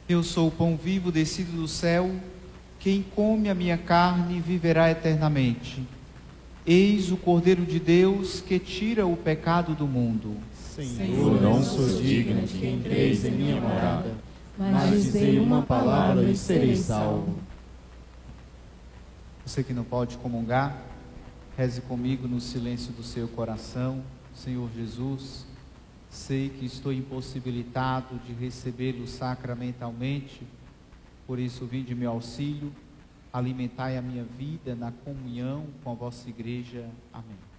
Eu sou o pão vivo descido do céu. Quem come a minha carne viverá eternamente. Eis o Cordeiro de Deus que tira o pecado do mundo. Senhor, não sou digno de que entreis em minha morada, mas dizei uma palavra e serei salvo. Você que não pode comungar, reze comigo no silêncio do seu coração. Senhor Jesus, sei que estou impossibilitado de recebê-lo sacramentalmente, por isso vinde meu auxílio, alimentai a minha vida na comunhão com a vossa igreja. Amém.